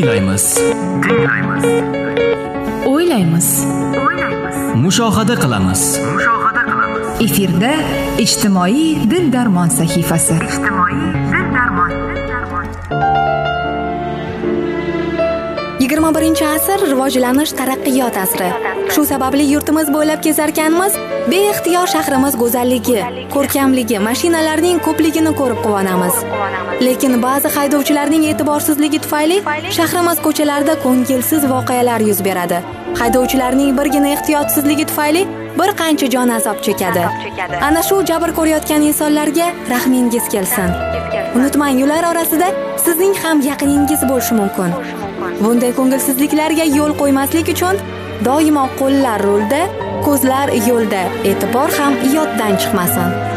Tinglaymiz. O'ylaymiz. Mushohada qilamiz. Efirda ijtimoiy dil darmon sahifasi. 21-asr rivojlanish taraqqiyot asri. Shu sababli yurtimiz bo'ylab kezarkanmiz, beixtiyor shahrimiz go'zalligi, ko'rkamligi, mashinalarning ko'pligini ko'rib quvonamiz. Lekin ba'zi haydovchilarning e'tiborsizligi tufayli shahrimiz ko'chalarida ko'ngilsiz voqealar yuz beradi. Haydovchilarning birgina ehtiyotsizligi tufayli bir qancha jon azob chekadi. Ana shu jabr ko'rayotgan insonlarga rahmingiz kelsin. Unutmang, ular orasida sizning ham yaqiningiz bo'lishi mumkin. Bunday ko'ngilsizliklarga yo'l qo'ymaslik uchun doimo qo'llar rulda, ko'zlar yo'lda, e'tibor ham yoddan chiqmasin.